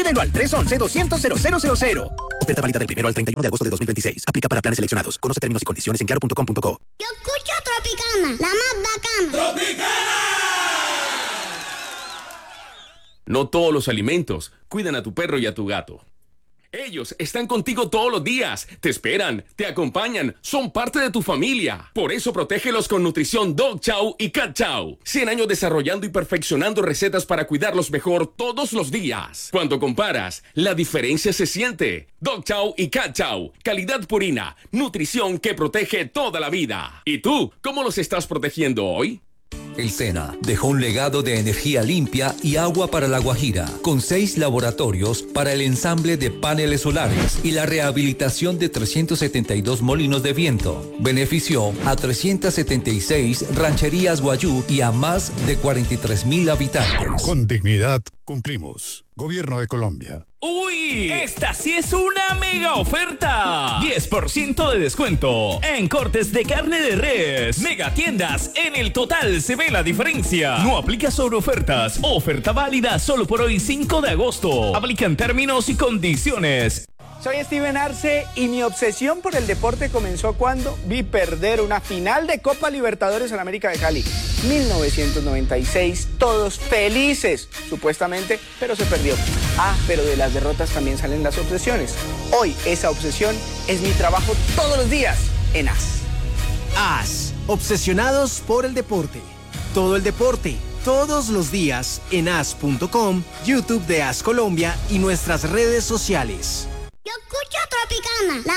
Pídelo al 311-200-0000. Oferta válida del 1 al 31 de agosto de 2026. Aplica para planes seleccionados. Conoce términos y condiciones en claro.com.co. Yo escucho Tropicana, la más bacana. ¡Tropicana! No todos los alimentos cuidan a tu perro y a tu gato. Ellos están contigo todos los días, te esperan, te acompañan, son parte de tu familia. Por eso protégelos con nutrición Dog Chow y Cat Chow. 100 años desarrollando y perfeccionando recetas para cuidarlos mejor todos los días. Cuando comparas, la diferencia se siente. Dog Chow y Cat Chow, calidad purina, nutrición que protege toda la vida. ¿Y tú, cómo los estás protegiendo hoy? El SENA dejó un legado de energía limpia y agua para La Guajira, con 6 laboratorios para el ensamble de paneles solares y la rehabilitación de 372 molinos de viento. Benefició a 376 rancherías guayú y a más de 43,000 habitantes. Con dignidad cumplimos. Gobierno de Colombia. ¡Uy! Esta sí es una mega oferta. 10% de descuento en cortes de carne de res. Mega tiendas, en el total se ve la diferencia. No aplica sobre ofertas. Oferta válida solo por hoy 5 de agosto. Aplican términos y condiciones. Soy Steven Arce y mi obsesión por el deporte comenzó cuando vi perder una final de Copa Libertadores en América de Cali. 1996, todos felices, supuestamente, pero se perdió. Pero de las derrotas también salen las obsesiones. Hoy esa obsesión es mi trabajo todos los días en AS. AS, obsesionados por el deporte. Todo el deporte, todos los días en as.com, YouTube de AS Colombia y nuestras redes sociales. Yo escucho Tropicana, la